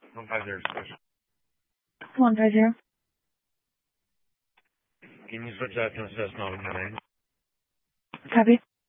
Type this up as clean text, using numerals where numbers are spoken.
150 special. 150. Can you switch that to a Cessna 9? Copy.